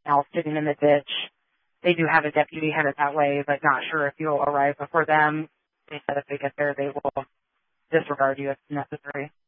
now sitting in the ditch. They do have a deputy headed that way, but not sure if you'll arrive before them. They said if they get there, they will disregard you if necessary.